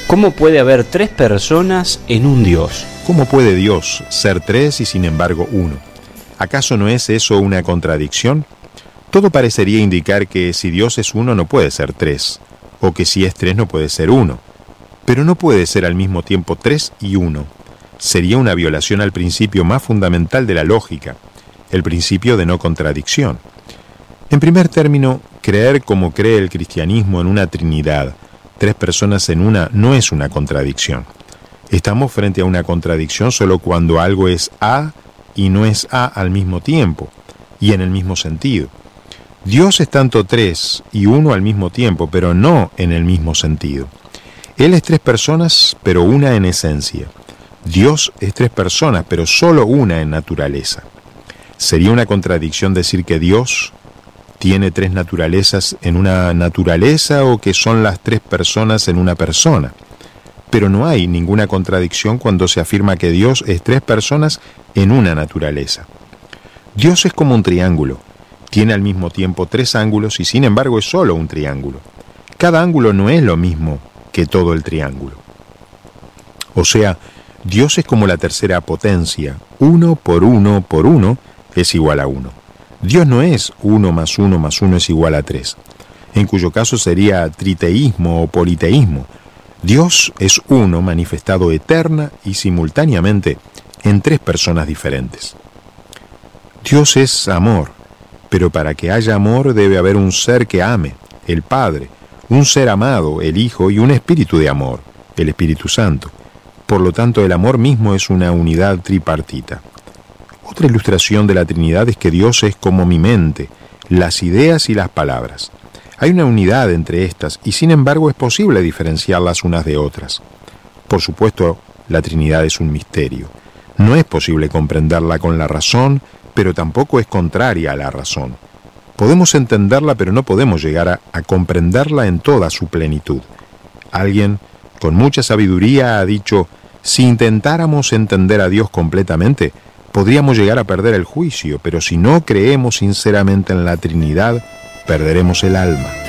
¿Cómo puede haber tres personas en un Dios? ¿Cómo puede Dios ser tres y sin embargo uno? ¿Acaso no es eso una contradicción? Todo parecería indicar que si Dios es uno no puede ser tres, o que si es tres no puede ser uno. Pero no puede ser al mismo tiempo tres y uno. Sería una violación al principio más fundamental de la lógica, el principio de no contradicción. En primer término, creer como cree el cristianismo en una Trinidad, tres personas en una, no es una contradicción. Estamos frente a una contradicción solo cuando algo es A y no es A al mismo tiempo, y en el mismo sentido. Dios es tanto tres y uno al mismo tiempo, pero no en el mismo sentido. Él es tres personas, pero una en esencia. Dios es tres personas, pero solo una en naturaleza. Sería una contradicción decir que Dios tiene tres naturalezas en una naturaleza o que son las tres personas en una persona. Pero no hay ninguna contradicción cuando se afirma que Dios es tres personas en una naturaleza. Dios es como un triángulo. Tiene al mismo tiempo tres ángulos y sin embargo es solo un triángulo. Cada ángulo no es lo mismo que todo el triángulo. O sea, Dios es como la tercera potencia. 1 por 1 por 1 es igual a 1. Dios no es 1 más 1 más 1 es igual a 3, en cuyo caso sería triteísmo o politeísmo. Dios es uno manifestado eterna y simultáneamente en tres personas diferentes. Dios es amor, pero para que haya amor debe haber un ser que ame, el Padre, un ser amado, el Hijo, y un espíritu de amor, el Espíritu Santo. Por lo tanto, el amor mismo es una unidad tripartita. Otra ilustración de la Trinidad es que Dios es como mi mente, las ideas y las palabras. Hay una unidad entre estas y sin embargo es posible diferenciarlas unas de otras. Por supuesto, la Trinidad es un misterio. No es posible comprenderla con la razón, pero tampoco es contraria a la razón. Podemos entenderla, pero no podemos llegar a comprenderla en toda su plenitud. Alguien con mucha sabiduría ha dicho, si intentáramos entender a Dios completamente, podríamos llegar a perder el juicio, pero si no creemos sinceramente en la Trinidad, perderemos el alma.